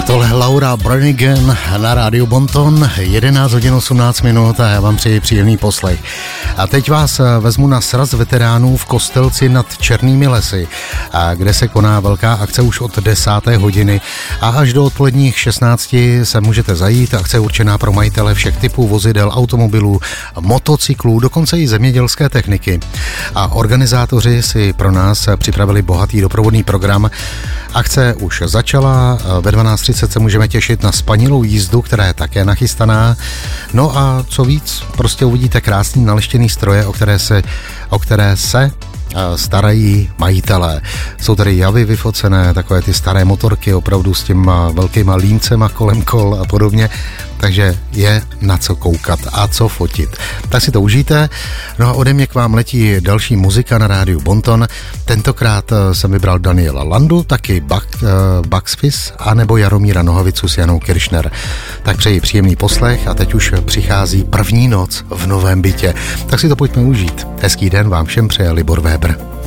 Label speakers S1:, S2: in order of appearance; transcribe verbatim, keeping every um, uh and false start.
S1: Tohle Laura Branigan na rádiu Bonton, jedenáct hodin osmnáct minut a já vám přeji příjemný poslech. A teď vás vezmu na sraz veteránů v Kostelci nad Černými lesy, a kde se koná velká akce už od desáté hodiny a až do odpoledních šestnácti se můžete zajít. Akce je určená pro majitele všech typů vozidel, automobilů, motocyklů, dokonce i zemědělské techniky. A organizátoři si pro nás připravili bohatý doprovodný program. Akce už začala, ve dvanáct třicet se můžeme těšit na spanilou jízdu, která je také nachystaná. No a co víc, prostě uvidíte krásný naleštěný stroje, o které se, o které se starají majitelé. Jsou tady javy vyfocené, takové ty staré motorky, opravdu s těma velkýma límcema kolem kol a podobně, takže je na co koukat a co fotit. Tak si to užijte. No a ode mě k vám letí další muzika na rádiu Bonton. Tentokrát jsem vybral Daniela Landu, taky Buck, uh, Bucks Fizz a nebo Jaromíra Nohavicu s Janou Kiršner. Tak přeji příjemný poslech a teď už přichází první noc v novém bytě. Tak si to pojďme užít. Hezký den vám všem přeje Libor Weber.